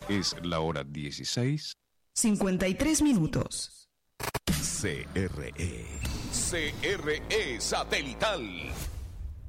Es la hora 16. 53 minutos. CRE. CRE Satelital.